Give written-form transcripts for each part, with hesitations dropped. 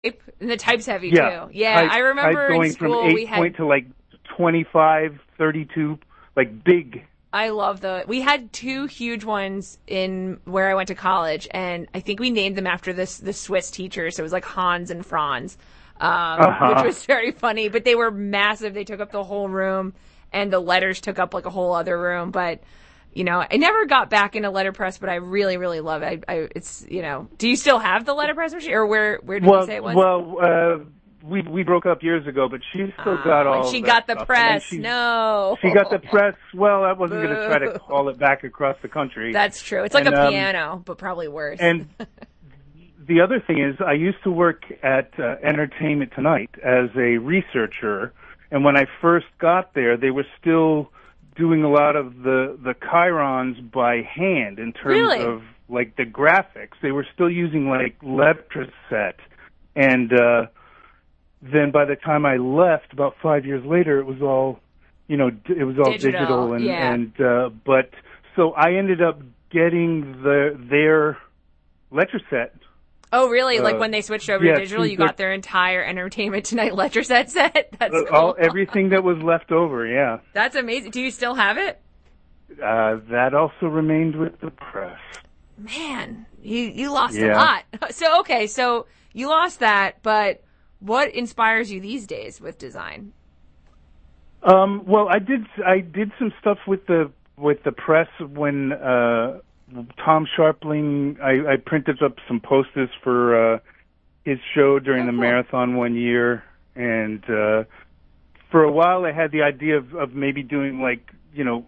And the type's heavy, Yeah. too. Yeah, I remember going in school from 8 we had... point to like 25, 32, like big. I love we had 2 huge ones in where I went to college, and I think we named them after the Swiss teachers. So it was like Hans and Franz, which was very funny. But they were massive. They took up the whole room, and the letters took up like a whole other room. But, you know, I never got back into letterpress, but I really, really love it. It's, you know, do you still have the letterpress machine, or where did you say it was? Well, we broke up years ago, but she still got all. She got the stuff. press. She got the press. Well, I wasn't going to try to haul it back across the country. That's true. It's like a piano, but probably worse. And the other thing is, I used to work at Entertainment Tonight as a researcher, and when I first got there, they were still doing a lot of the chirons by hand in terms of like the graphics. They were still using like Letraset, and then by the time I left, about 5 years later, it was all, you know, it was all digital but so I ended up getting their Letraset. Oh, really? Like when they switched over to digital, you got their entire Entertainment Tonight Letraset set? That's cool. Everything that was left over, yeah. That's amazing. Do you still have it? That also remained with the press. Man, you lost a lot. So you lost that, but what inspires you these days with design? Well, I did some stuff with the press when Tom Sharpling. I printed up some posters for his show during the marathon one year, and for a while I had the idea of maybe doing like, you know,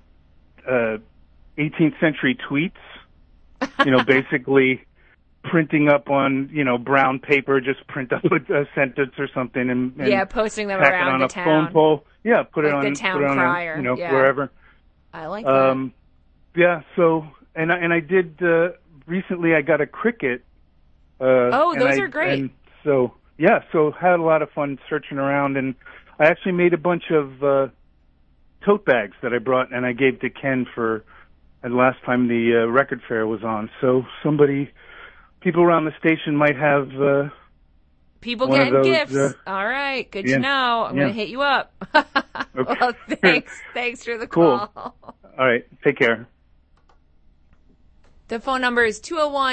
18th century tweets. You know, basically printing up on, you know, brown paper, just print up a sentence or something and posting them tack around it on the a town. phone pole. Yeah, put like it on the town put it on crier. you know, wherever. I like that. Yeah, so and I did recently I got a Cricut. Those are great. And so had a lot of fun searching around, and I actually made a bunch of tote bags that I brought and I gave to Ken for last time the record fair was on. So people around the station might have people getting gifts. All right, good to know. I'm going to hit you up. Okay. Well, thanks for the call. Cool. All right, take care. The phone number is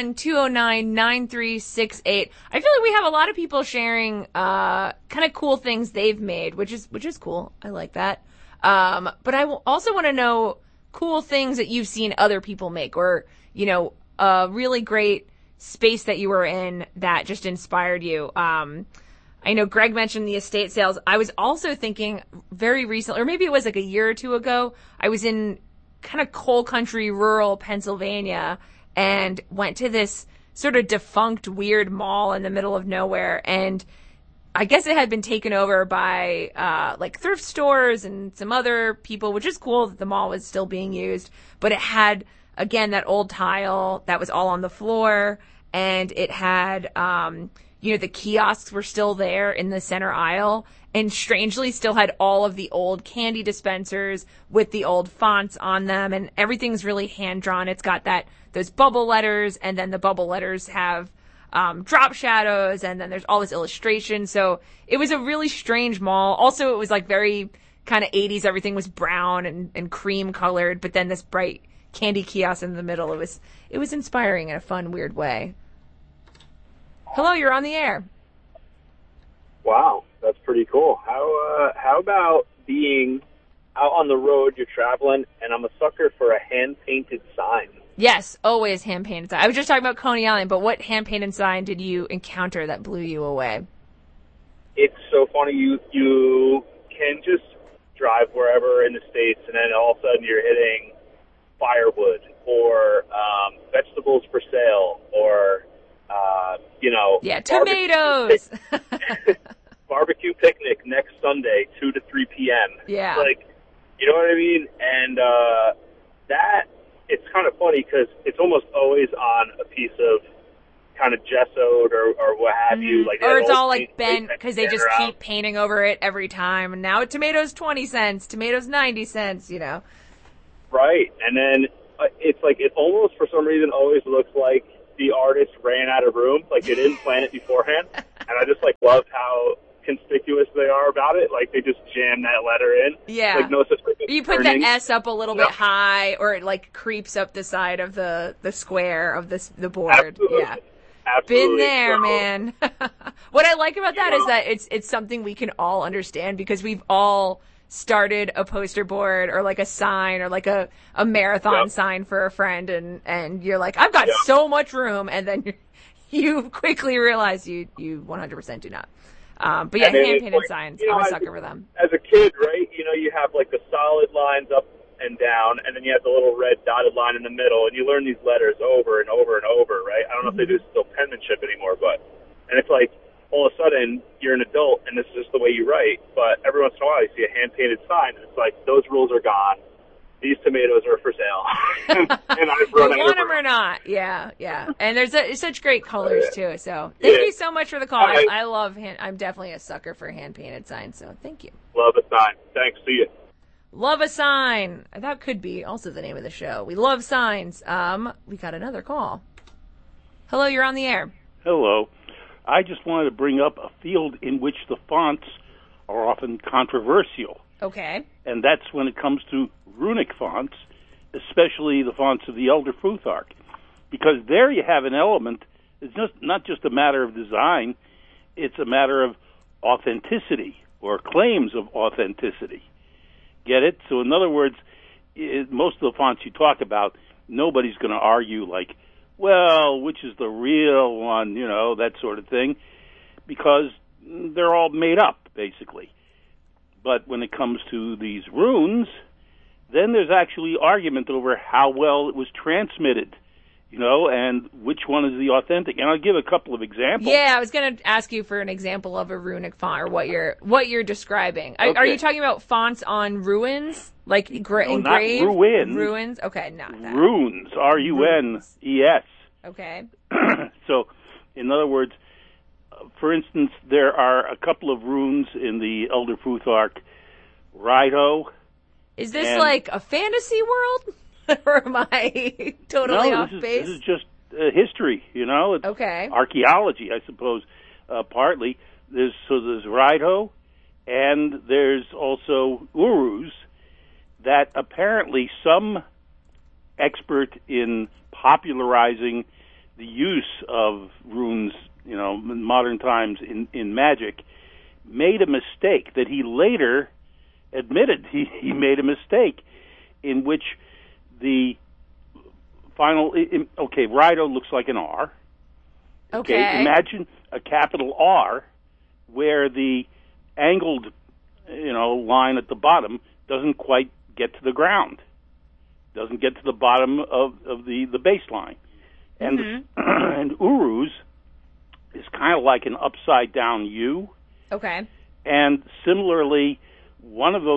201-209-9368. I feel like we have a lot of people sharing kind of cool things they've made, which is cool. I like that. But I also want to know cool things that you've seen other people make, or, you know, a really great space that you were in that just inspired you. I know Greg mentioned the estate sales. I was also thinking very recently, or maybe it was like a year or two ago, I was in kind of coal country, rural Pennsylvania, and went to this sort of defunct, weird mall in the middle of nowhere. And I guess it had been taken over by like thrift stores and some other people, which is cool that the mall was still being used. But it had, again, that old tile that was all on the floor, and it had, you know, the kiosks were still there in the center aisle, and strangely still had all of the old candy dispensers with the old fonts on them, and everything's really hand drawn. It's got those bubble letters, and then the bubble letters have drop shadows, and then there's all this illustration. So it was a really strange mall. Also, it was like very kind of 80s. Everything was brown and cream colored, but then this bright candy kiosk in the middle. It was inspiring in a fun, weird way. Hello, you're on the air. Wow, that's pretty cool. How about being out on the road, you're traveling, and I'm a sucker for a hand-painted sign. Yes, always hand-painted sign. I was just talking about Coney Island, but what hand-painted sign did you encounter that blew you away? It's so funny. You can just drive wherever in the States, and then all of a sudden you're hitting firewood or vegetables for sale or, Yeah, tomatoes. Barbecue picnic next Sunday, 2 to 3 p.m. Yeah. Like, you know what I mean? And that, it's kind of funny because it's almost always on a piece of kind of gessoed or what have you. Like, or it's all like bent because they just keep painting over it every time. And now tomatoes 20 cents, tomatoes 90 cents, you know. Right. And then it's like it almost for some reason always looks like the artist ran out of room. Like they didn't plan it beforehand. and I just like love how conspicuous they are about it. Like they just jam that letter in. Yeah. Like no such thing as You put turning. the S up a little bit high, or it like creeps up the side of the square of the board. Absolutely. Yeah. Absolutely. Been there, So, man. What I like about that is that it's something we can all understand because we've all started a poster board or like a sign or like a marathon sign for a friend, and you're like, I've got so much room, and then you quickly realize you 100% do not. But yeah, hand-painted signs, I'm a sucker for them. As a kid, right, you have like the solid lines up and down, and then you have the little red dotted line in the middle, and you learn these letters over and over and over, right? I don't know if they do still penmanship anymore, and it's like all of a sudden you're an adult and this is just the way you write, but every once in a while you see a hand-painted sign, and it's like those rules are gone. These tomatoes are for sale. and I've run out of want them or not. Yeah. And there's such great colors, too. So thank you so much for the call. I love I'm definitely a sucker for hand-painted signs, so thank you. Love a sign. Thanks. See you. Love a sign. That could be also the name of the show. We love signs. We got another call. Hello, you're on the air. Hello. I just wanted to bring up a field in which the fonts are often controversial. Okay. And that's when it comes to runic fonts, especially the fonts of the Elder Futhark. Because there you have an element, it's not just a matter of design, it's a matter of authenticity or claims of authenticity. Get it? So in other words, most of the fonts you talk about, nobody's going to argue like, well, which is the real one, that sort of thing, because they're all made up, basically. But when it comes to these runes, then there's actually argument over how well it was transmitted, and which one is the authentic. And I'll give a couple of examples. Yeah, I was going to ask you for an example of a runic font or what you're describing. Okay. Are you talking about fonts on ruins? Like engraved? Not ruins. Ruins? Okay, not that. Runes, R-U-N-E-S. Okay. So, in other words, for instance, there are a couple of runes in the Elder Futhark, Rido. Is this like a fantasy world? Or am I totally off base? This is just history, It's archaeology, I suppose, partly. There's Rido, and there's also Uruz, that apparently some expert in popularizing the use of runes, in modern times in magic, made a mistake that he later admitted he made a mistake in which the final, Rido looks like an R. Okay. Imagine a capital R where the angled, line at the bottom doesn't quite get to the ground, doesn't get to the bottom of the baseline. And and Uruz is kind of like an upside down U. Okay. And similarly, one of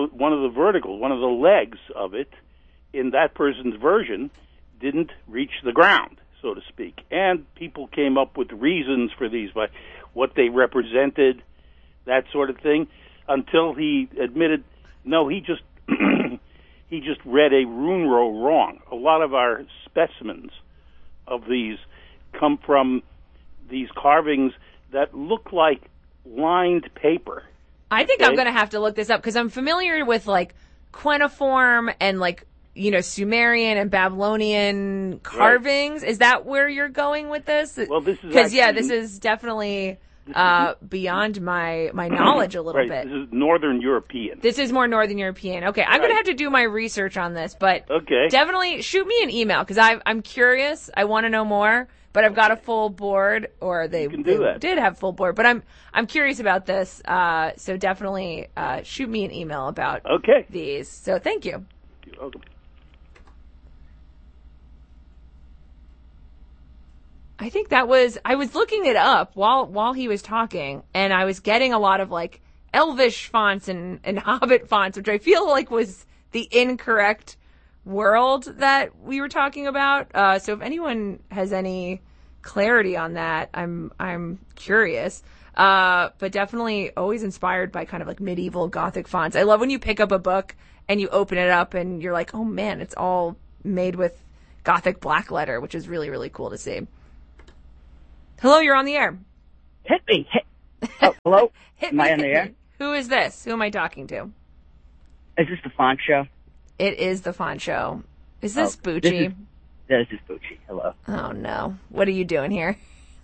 the legs of it in that person's version didn't reach the ground, so to speak. And people came up with reasons for these, by what they represented, that sort of thing, until he admitted, no, he just he just read a rune row wrong. A lot of our specimens of these come from these carvings that look like lined paper. I think I'm going to have to look this up because I'm familiar with like cuneiform and like, Sumerian and Babylonian carvings. Right. Is that where you're going with this? Well, this is this is definitely beyond my knowledge a little bit. This is Northern European. This is more Northern European. Okay, I'm going to have to do my research on this, but definitely shoot me an email because I'm curious. I want to know more, but I've got a full board, or they did have full board, but I'm curious about this. So definitely shoot me an email about these. So thank you. You're welcome. I think I was looking it up while he was talking, and I was getting a lot of like Elvish fonts and Hobbit fonts, which I feel like was the incorrect world that we were talking about. So if anyone has any clarity on that, I'm curious. But definitely always inspired by kind of like medieval Gothic fonts. I love when you pick up a book and you open it up and you're like, oh man, it's all made with Gothic black letter, which is really, really cool to see. Hello, you're on the air. Hit me. Oh, hello? Hit Am me. I on the air? Who is this? Who am I talking to? Is this the Font Show? It is the Font Show. Is this Oh, Bucci? This is Bucci. Hello. Oh no. What are you doing here?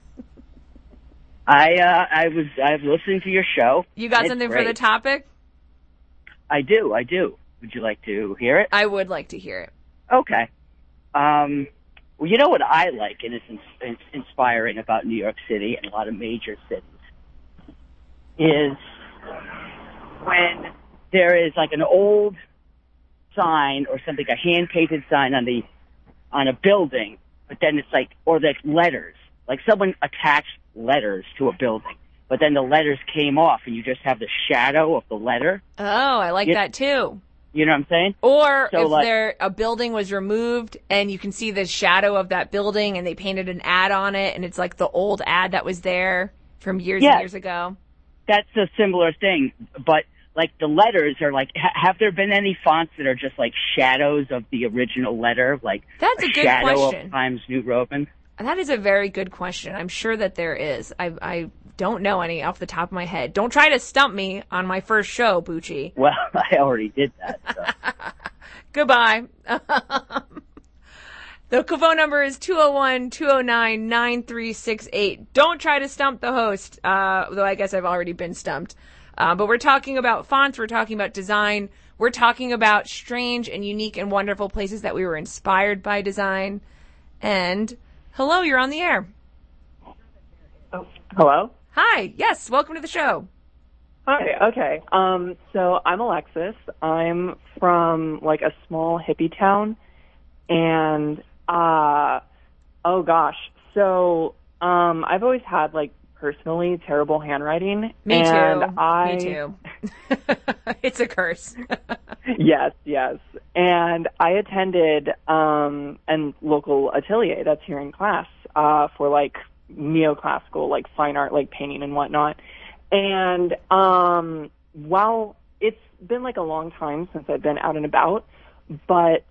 I was listening to your show. You got It's something for great. the topic? I do. Would you like to hear it? I would like to hear it. Okay. Well, you know what I like, and it's inspiring about New York City and a lot of major cities, is when there is like an old sign or something, a hand-painted sign on a building, but then it's like, or the letters, like someone attached letters to a building, but then the letters came off and you just have the shadow of the letter. Oh, I like that too. You know what I'm saying? Or So, if a building was removed and you can see the shadow of that building and they painted an ad on it and it's like the old ad that was there from years and years ago. That's a similar thing, but like the letters are like, have there been any fonts that are just like shadows of the original letter? Like That's a good shadow question. of Times New Roman? That is a very good question. I'm sure that there is. I don't know any off the top of my head. Don't try to stump me on my first show, Bucci. Well, I already did that. So. Goodbye. The phone number is 201-209-9368. Don't try to stump the host, though I guess I've already been stumped. But we're talking about fonts. We're talking about design. We're talking about strange and unique and wonderful places that we were inspired by design. And hello, you're on the air. Oh, hello? Hi. Yes, welcome to the show. Hi, okay. So I'm Alexis. I'm from like a small hippie town, and oh gosh. So I've always had like personally terrible handwriting. Me and too. Me too. It's a curse. Yes. And I attended an local atelier that's here in class for like neoclassical, like fine art, like painting and whatnot. And while it's been like a long time since I've been out and about, but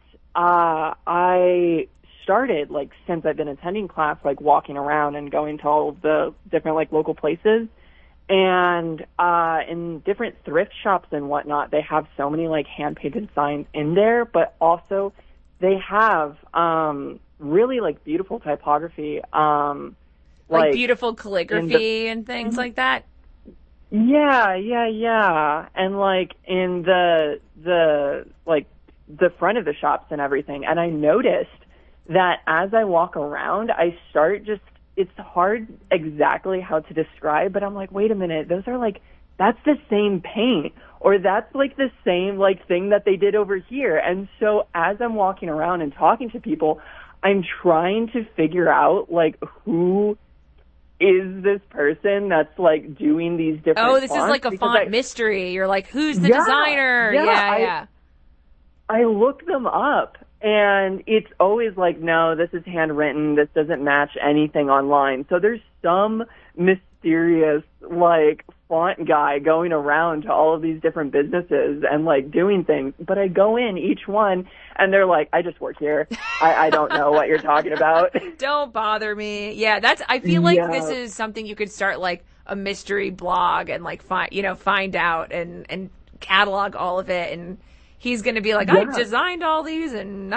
I started like since I've been attending class, like walking around and going to all of the different like local places. And in different thrift shops and whatnot, they have so many like hand-painted signs in there, but also they have really like beautiful typography, like beautiful calligraphy and things like that. Yeah. And like in the like the front of the shops and everything. And I noticed that as I walk around, I start just, it's hard exactly how to describe, but I'm like, wait a minute, those are like, that's the same paint, or that's like the same like thing that they did over here. And so as I'm walking around and talking to people, I'm trying to figure out like who is this person that's like doing these different Oh, this fonts? is like a font mystery. You're like, who's the designer? Yeah. I look them up, and it's always like, no, this is handwritten. This doesn't match anything online. So there's some mysterious like font guy going around to all of these different businesses and like doing things. But I go in each one, and they're like, I just work here. I don't know what you're talking about. Don't bother me. Yeah, I feel like this is something you could start like a mystery blog and like find out and catalog all of it. And he's going to be like, I designed all these in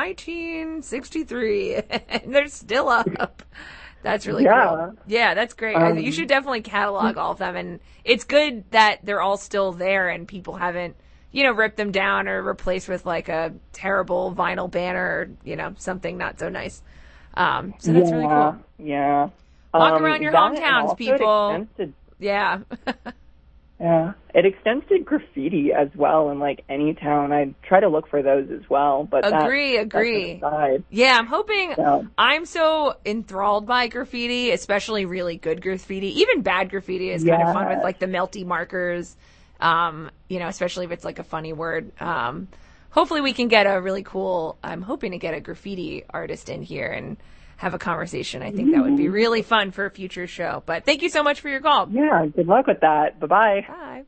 1963 and they're still up. That's really cool. Yeah, that's great. You should definitely catalog all of them. And it's good that they're all still there and people haven't, ripped them down or replaced with like a terrible vinyl banner or, something not so nice. So that's really cool. Yeah. Walk around your hometowns, people. Yeah. Yeah. It extends to graffiti as well in like any town. I try to look for those as well, but agree. That's yeah, I'm hoping. I'm so enthralled by graffiti, especially really good graffiti. Even bad graffiti is kind of fun with like the melty markers. Especially if it's like a funny word. Hopefully we can get a really cool. I'm hoping to get a graffiti artist in here and have a conversation. I think that would be really fun for a future show. But thank you so much for your call. Yeah, good luck with that. Bye-bye. Bye.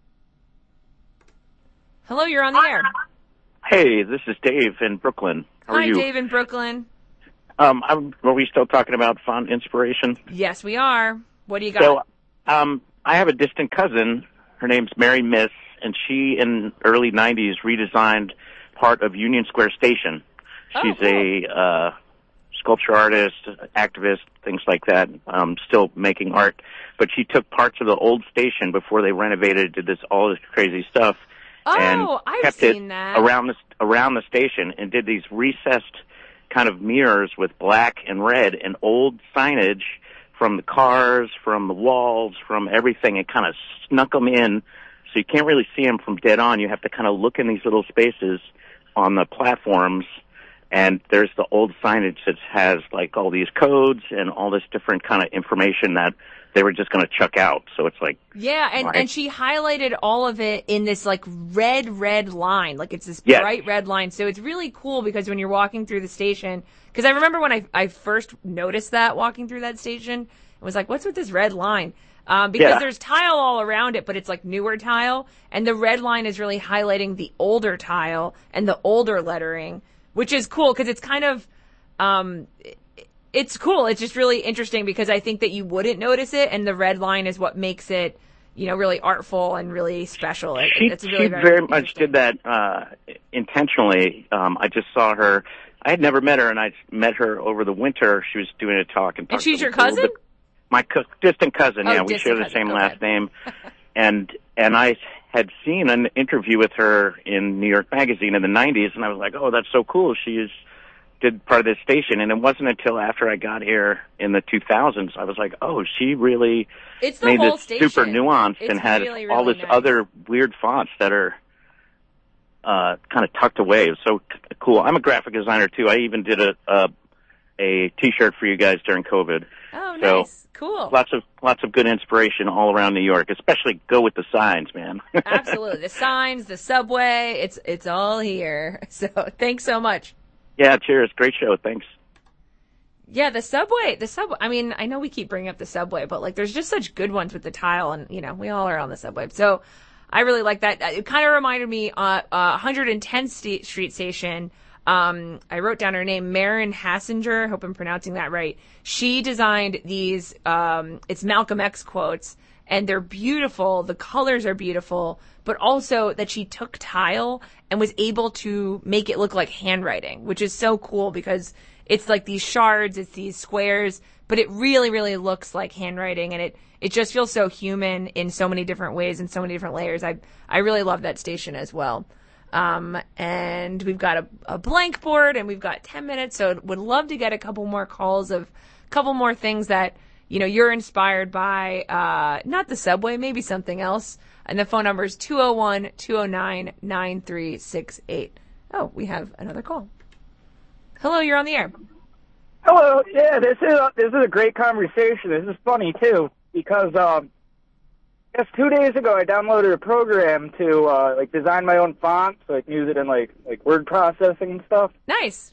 Hello, you're on the air. Hey, this is Dave in Brooklyn. How are you? Hi, Dave in Brooklyn. Are we still talking about font inspiration? Yes, we are. What do you got? So, I have a distant cousin. Her name's Mary Miss, and she, in early 90s, redesigned part of Union Square Station. She's a sculpture artist, activist, things like that, still making art. But she took parts of the old station before they renovated, did all this crazy stuff, and kept it around the station, and did these recessed kind of mirrors with black and red and old signage from the cars, from the walls, from everything, and kind of snuck them in, so you can't really see them from dead on. You have to kind of look in these little spaces on the platforms, and there's the old signage that has like all these codes and all this different kind of information that they were just going to chuck out. So it's like, yeah, and she highlighted all of it in this like red line, like it's this bright red line. So it's really cool because when you're walking through the station, because I remember when I first noticed that walking through that station, it was like, what's with this red line? Because there's tile all around it, but it's like newer tile, and the red line is really highlighting the older tile and the older lettering, which is cool because it's kind of, it's cool. It's just really interesting because I think that you wouldn't notice it, and the red line is what makes it, really artful and really special. She very much did that intentionally. I just saw her. I had never met her, and I met her over the winter. She was doing a talk. And she's your cousin? My distant cousin, we share the same last name. And I had seen an interview with her in New York Magazine in the 90s, and I was like, oh, that's so cool. She did part of this station. And it wasn't until after I got here in the 2000s, I was like, oh, she really made this super nuanced and had really, all this other weird fonts that are kind of tucked away. It was so cool. I'm a graphic designer, too. I even did a T-shirt for you guys during COVID. Oh, nice. So, cool. Lots of good inspiration all around New York, especially go with the signs, man. Absolutely. The signs, the subway, it's all here. So thanks so much. Yeah, cheers. Great show. Thanks. Yeah, the subway, I mean, I know we keep bringing up the subway, but like there's just such good ones with the tile, and we all are on the subway. So I really like that. It kind of reminded me 110th Street Station. I wrote down her name, Marin Hassinger. I hope I'm pronouncing that right. She designed these, it's Malcolm X quotes, and they're beautiful. The colors are beautiful, but also that she took tile and was able to make it look like handwriting, which is so cool because it's like these shards, it's these squares, but it really, really looks like handwriting, and it just feels so human in so many different ways and so many different layers. I really love that station as well. And we've got a blank board, and we've got 10 minutes, so would love to get a couple more calls of a couple more things that, you're inspired by, not the subway, maybe something else. And the phone number is 201-209-9368. Oh, we have another call. Hello, you're on the air. Hello. Yeah, this is a great conversation. This is funny too, because, just 2 days ago, I downloaded a program to design my own font, so I can use it in like word processing and stuff. Nice.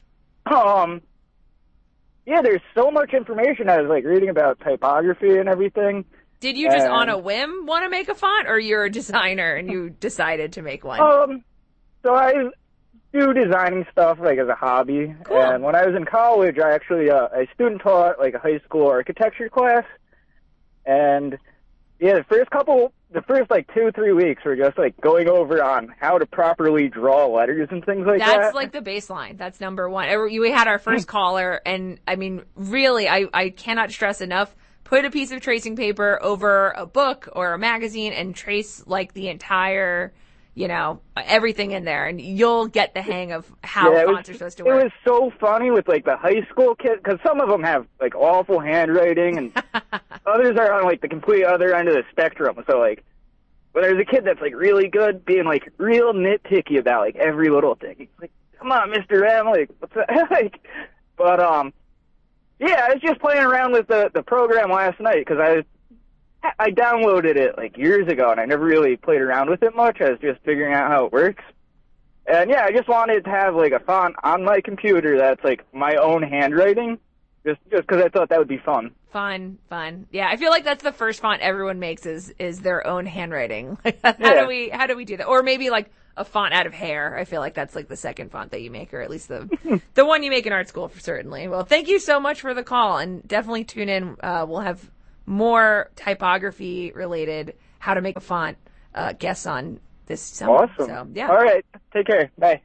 Yeah, there's so much information. I was reading about typography and everything. Did you just on a whim want to make a font, or you're a designer and you decided to make one? So I do designing stuff as a hobby. Cool. And when I was in college, I actually I student taught a high school architecture class, and yeah, the first 2-3 weeks were just going over on how to properly draw letters and things like that. That's like the baseline. That's number one. We had our first caller, and I mean, really, I cannot stress enough, put a piece of tracing paper over a book or a magazine and trace the entire, everything in there, and you'll get the hang of how fonts are supposed to work. It was so funny with the high school kids, because some of them have awful handwriting, and others are on the complete other end of the spectrum. So when there's a kid that's really good, being real nitpicky about every little thing. He's like, "Come on, Mr. M, what's that?" But yeah, I was just playing around with the program last night because I downloaded it years ago, and I never really played around with it much. I was just figuring out how it works. And yeah, I just wanted to have a font on my computer that's my own handwriting, just because I thought that would be fun. Fun. Yeah, I feel like that's the first font everyone makes is their own handwriting. How do we do that? Or maybe a font out of hair. I feel like that's the second font that you make, or at least the one you make in art school, certainly. Well, thank you so much for the call, and definitely tune in. We'll have more typography related, how to make a font guests on this summer. Awesome. So, yeah. All right. Take care. Bye.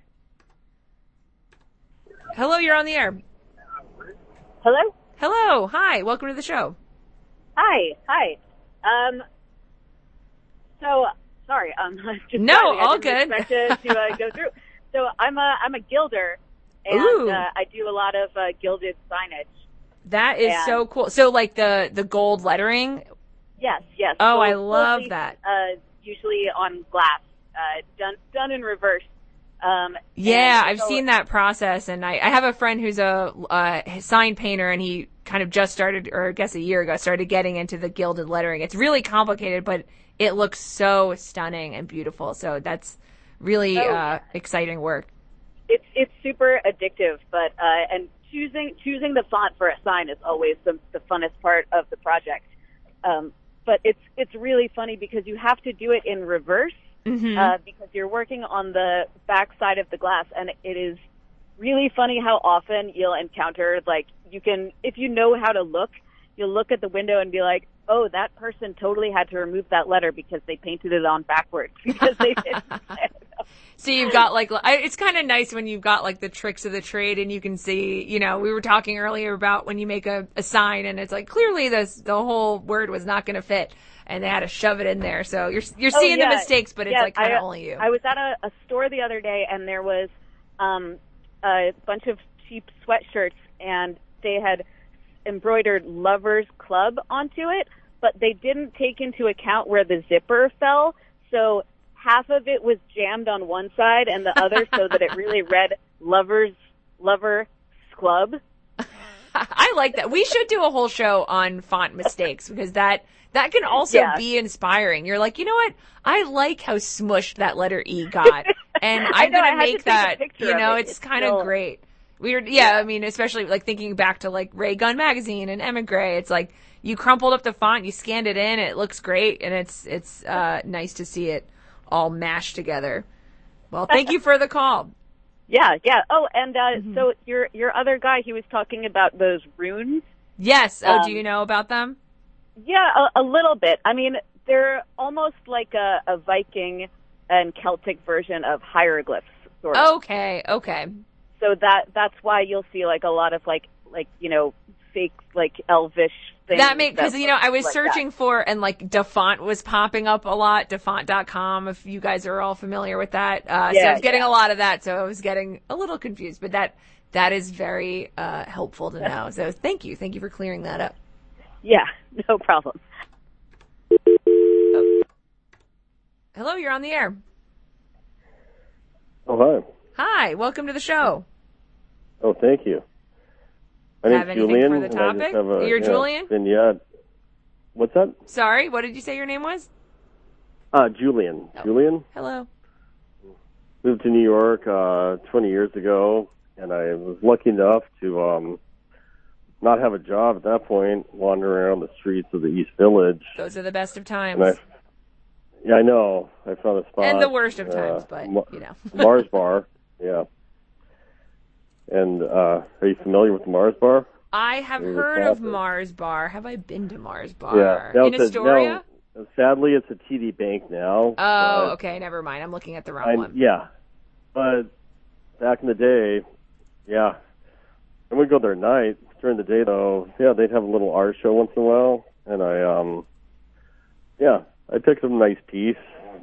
Hello, you're on the air. Hello? Hello. Hi. Welcome to the show. Hi. So, sorry, just No, driving. all I didn't good. expect it to go through. So I'm a gilder, and I do a lot of gilded signage. That is so cool. So like the gold lettering? Yes. Oh, Gold- I love gold that. Usually on glass, done in reverse. Yeah, I've seen that process, and I have a friend who's a sign painter, and he kind of just started, or I guess a year ago, started getting into the gilded lettering. It's really complicated, but it looks so stunning and beautiful. So that's really exciting work. It's super addictive, but and choosing the font for a sign is always the funnest part of the project. But it's really funny because you have to do it in reverse. Mm-hmm. Because you're working on the back side of the glass, and it is really funny how often you'll encounter, like, if you know how to look, you'll look at the window and be like, oh, that person totally had to remove that letter because they painted it on backwards because they didn't. So you've got it's kind of nice when you've got like the tricks of the trade, and you can see, we were talking earlier about when you make a sign and it's like clearly the whole word was not going to fit, and they had to shove it in there. So you're seeing the mistakes, but it's like kind of only you. I was at a store the other day, and there was a bunch of cheap sweatshirts, and they had embroidered Lovers Club onto it, but they didn't take into account where the zipper fell. So half of it was jammed on one side and the other so that it really read Lover Club. I like that. We should do a whole show on font mistakes because that can also be inspiring. You're like, you know what? I like how smushed that letter E got. And I'm going to make that, it's kind of great. Weird. Yeah, I mean, especially like thinking back to like Ray Gun Magazine and Emigre. It's like you crumpled up the font, you scanned it in, it looks great, and it's nice to see it all mashed together. Well, thank you for the call. Yeah. Oh, and so your other guy, he was talking about those runes. Yes. Oh, do you know about them? Yeah, a little bit. I mean, they're almost like a Viking and Celtic version of hieroglyphs, sort of. Okay. So that's why you'll see like a lot of like fake like elvish things. That makes, because I was like searching for, and like Dafont was popping up a lot, Dafont.com, if you guys are all familiar with that. So I was getting a lot of that, so I was getting a little confused, but that is very helpful to know. So thank you for clearing that up. Yeah, no problem. Oh. Hello, you're on the air. Oh, hi. Hi, welcome to the show. Oh, thank you. My name's Julian. For the topic? You're Julian? Vignette. What's that? Sorry, what did you say your name was? Julian. Oh. Julian? Hello. Moved to New York 20 years ago, and I was lucky enough to not have a job at that point, wandering around the streets of the East Village. Those are the best of times. Yeah, I know. I found a spot. And the worst of times, but, Mars Bar, yeah. And are you familiar with the Mars Bar? I have heard of Mars Bar. Have I been to Mars Bar? Yeah. In Astoria? No, sadly, it's a TD Bank now. Oh, okay. Never mind. I'm looking at the wrong one. Yeah. But back in the day, yeah. And we'd go there at night. During the day, though, yeah, they'd have a little art show once in a while. And I picked up a nice piece.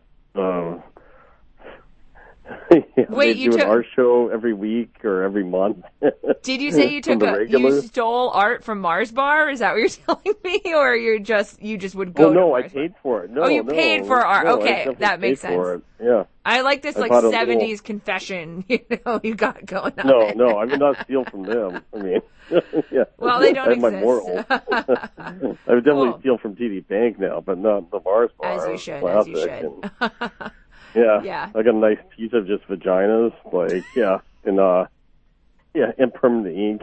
Wait, you took an art show every week or every month. Did you say you you stole art from Mars Bar? Is that what you're telling me, or you just would go? Oh no, to Mars I paid Bar? for it. No, you paid for art. No, okay, that makes sense. Yeah, I like this like 70s confession. You got going on. No, I would not steal from them. I mean, yeah. Well, they don't I have exist. my morals. I would definitely steal from TD Bank now, but not the Mars Bar. As you should. Yeah. I got a nice piece of just vaginas, like, and permanent ink.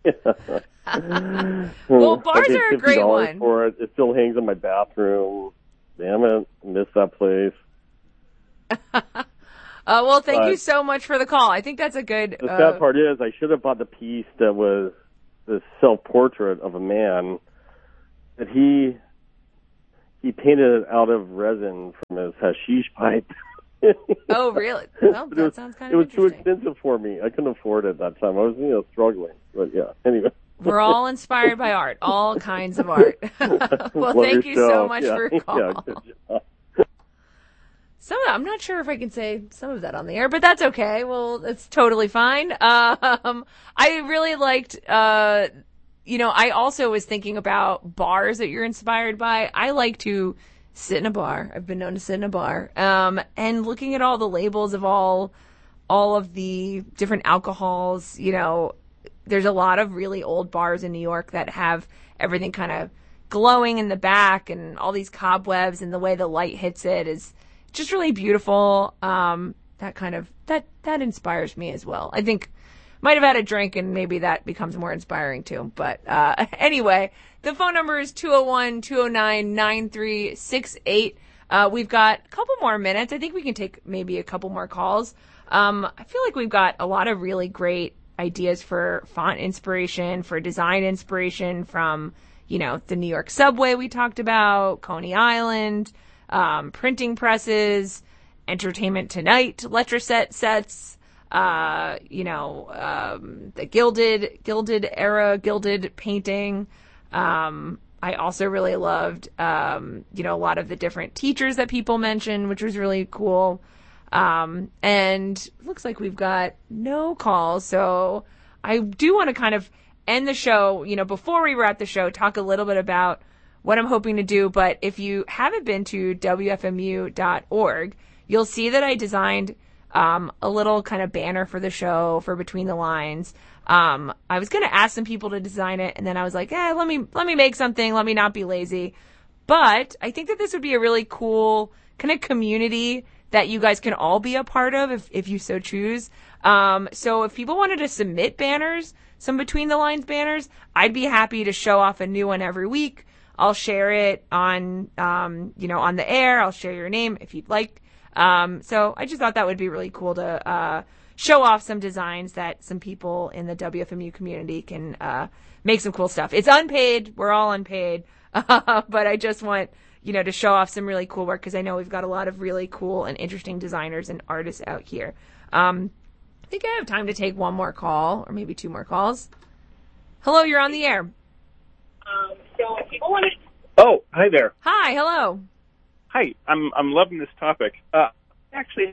Well, bars are a great one. For it. It still hangs in my bathroom. Damn it. I miss that place. Well, thank you so much for the call. I think that's a good... The sad part is I should have bought the piece that was the self-portrait of a man that he he painted it out of resin from his hashish pipe. Oh, really? Well, that sounds kind of interesting. It was too expensive for me. I couldn't afford it at that time. I was, struggling. But yeah, anyway. We're all inspired by art, all kinds of art. Well, thank you so much for your call. Yeah, good job. I'm not sure if I can say some of that on the air, but that's okay. Well, it's totally fine. I really liked, I also was thinking about bars that you're inspired by. I like to sit in a bar. I've been known to sit in a bar. And looking at all the labels of all of the different alcohols, there's a lot of really old bars in New York that have everything kind of glowing in the back and all these cobwebs, and the way the light hits it is just really beautiful. That inspires me as well. I think might have had a drink and maybe that becomes more inspiring too. But anyway, the phone number is 201-209-9368. We've got a couple more minutes. I think we can take maybe a couple more calls. I feel like we've got a lot of really great ideas for font inspiration, for design inspiration from, the New York subway we talked about, Coney Island, printing presses, Entertainment Tonight, Letraset sets, the gilded era, gilded painting. I also really loved, a lot of the different teachers that people mentioned, which was really cool. And looks like we've got no calls. So I do want to kind of end the show, before we wrap the show, talk a little bit about what I'm hoping to do. But if you haven't been to WFMU.org, you'll see that I designed, a little kind of banner for the show for Between the Lines. I was going to ask some people to design it, and then I was like, let me make something. Let me not be lazy. But I think that this would be a really cool kind of community that you guys can all be a part of if you so choose. So if people wanted to submit banners, some Between the Lines banners, I'd be happy to show off a new one every week. I'll share it on, on the air. I'll share your name if you'd like. So I just thought that would be really cool to show off some designs that some people in the WFMU community can make some cool stuff. It's unpaid. We're all unpaid. But I just want to show off some really cool work because I know we've got a lot of really cool and interesting designers and artists out here. I think I have time to take one more call or maybe two more calls. Hello, you're on the air. So people want to. Oh, hi there. Hi, hello. Hi, I'm loving this topic. Actually,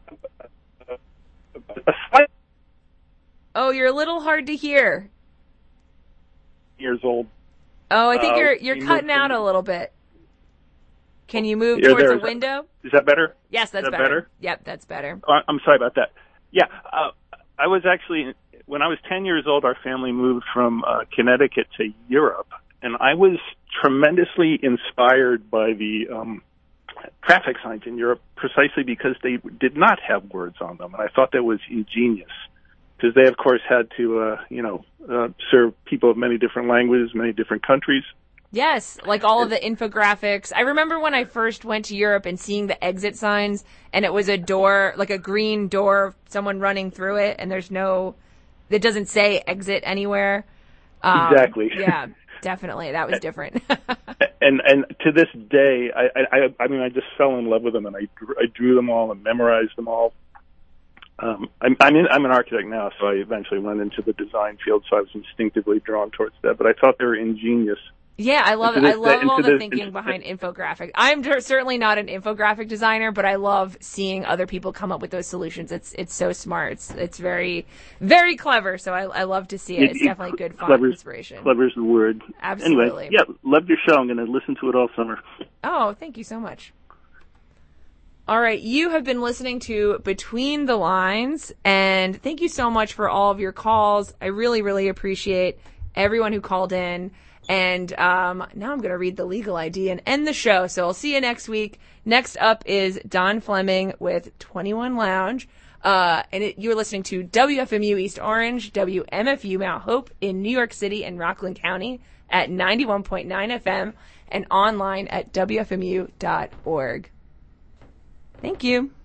a slight. Oh, you're a little hard to hear. Years old. Oh, I think you're cutting out a little bit. Can you move towards a window? Is that better? Yes, that's better. Yep, that's better. I'm sorry about that. Yeah, I was actually, when I was 10 years old, our family moved from Connecticut to Europe, and I was tremendously inspired by the traffic signs in Europe precisely because they did not have words on them, and I thought that was ingenious. Because they, of course, had to, serve people of many different languages, many different countries. Yes, like all of the infographics. I remember when I first went to Europe and seeing the exit signs, and it was a door, like a green door, someone running through it, and it doesn't say exit anywhere. Exactly. Yeah, definitely. That was different. and to this day, I mean, I just fell in love with them, and I drew them all and memorized them all. I'm an architect now, so I eventually went into the design field, so I was instinctively drawn towards that. But I thought they were ingenious. Yeah, I love it. I love all the thinking behind infographic. I'm certainly not an infographic designer, but I love seeing other people come up with those solutions. It's so smart. It's very, very clever. So I love to see it. It's definitely good fun inspiration. Clever's the word. Absolutely. Anyway, yeah, love your show. I'm going to listen to it all summer. Oh, thank you so much. All right, you have been listening to Between the Lines, and thank you so much for all of your calls. I really, really appreciate everyone who called in. And now I'm going to read the legal ID and end the show. So I'll see you next week. Next up is Don Fleming with 21 Lounge. You're listening to WFMU East Orange, WMFU Mount Hope in New York City and Rockland County at 91.9 FM and online at WFMU.org. Thank you.